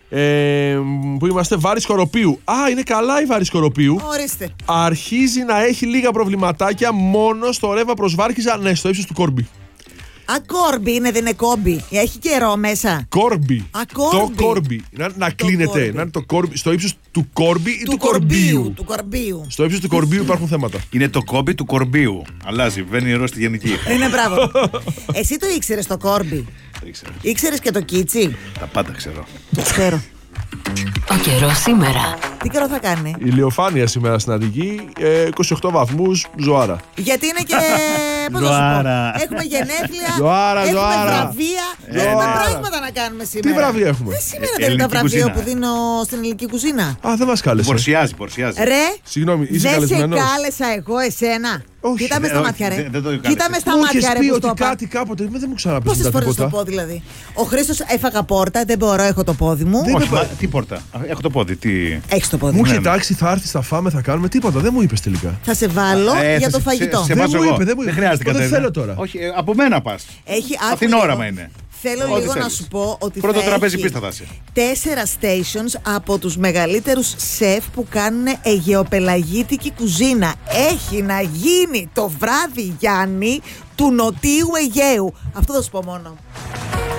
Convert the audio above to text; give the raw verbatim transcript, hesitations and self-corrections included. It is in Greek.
Ε, που είμαστε, Βάρη Σκοροπίου. Α, είναι καλά η Βάρη Σκοροπίου. Ορίστε. Αρχίζει να έχει λίγα προβληματάκια μόνο στο ρεύμα προς Βάρκηζα, ναι, στο ύψος του Κόρμπι. Α, Κόρμπι είναι, δεν είναι κόμπι. Έχει καιρό μέσα. Κόρμπι. Α, Κόρμπι. Το Κόρμπι. Να, να κλείνεται. Κόρμπι. Να είναι το Κόρμπι. Στο ύψος του Κόρμπι ή Του του Κορμπίου. Του κορμπίου. Στο ύψος του Κορμπίου υπάρχουν θέματα. Είναι το κόμπι του Κορμπίου. Αλλάζει, βγαίνει νερό στη γενική. Είναι μπράβο. Εσύ το ήξερες το Κόρμπι? Ήξερα. Ήξερες και το Κίτσι? Τα πάντα ξέρω. Το ξέρω. Ο καιρός σήμερα. Τι καιρό θα κάνει? Ηλιοφάνεια σήμερα στην Αττική, ε, είκοσι οκτώ βαθμούς, ζωάρα. Γιατί είναι και. Πώς να σου Ζωάρα. πω. Έχουμε γενέθλια. Ζωάρα, έχουμε ζωάρα. βραβεία. Ζωάρα. Έχουμε πράγματα να κάνουμε σήμερα. Τι βραβεία έχουμε? Δεν σήμερα Ε, δεν είναι τα ελληνική βραβεία κουζίνα. που δίνω στην ελληνική κουζίνα. Α, δεν μας κάλεσε. Πορσιάζει, πορσιάζει. Ρε, Συγγνώμη, είσαι δεν σε καλεσμένος? κάλεσα εγώ εσένα. Όχι. Κοίτα με Ε, στα όχι, μάτια, ρε. δεν- δεν το κάλεσες. Κοίτα με στα Μου μάτια, είχες ρε. πει που ότι στο είπα. κάτι κάποτε. Δεν μου ξαναπείς Πόσες μετά φορές το τίποτα. πω δηλαδή? Ο Χρήστος έφαγα πόρτα, δεν μπορώ, έχω το πόδι μου. Δεν- Όχι, είπε- μα, τι πόρτα. Α, Έχω το πόδι. Τι. Έχεις το πόδι Μου μου. είχε Ναι, ναι. τάξει, θα έρθει, θα φάμε, θα κάνουμε τίποτα. Δεν μου είπες τελικά. Θα σε βάλω Ε, για θα το σε- φαγητό. Σε, σε Δεν βάζω μου εγώ. είπε, δεν μου είπε. χρειάζεται Δεν κατέβα. θέλω τώρα. Όχι, ε, από μένα πας. Έχει άκου Αυτήν λίγο. όραμα είναι. Θέλω Ό,τι λίγο να θέλεις. σου πω ότι Πρώτο θα τραπέζι έχει πίστα θα είσαι. τέσσερα stations από τους μεγαλύτερους σεφ που κάνουν αιγαιοπελαγίτικη κουζίνα. Έχει να γίνει το βράδυ, Γιάννη, του Νοτίου Αιγαίου. Αυτό θα σου πω μόνο.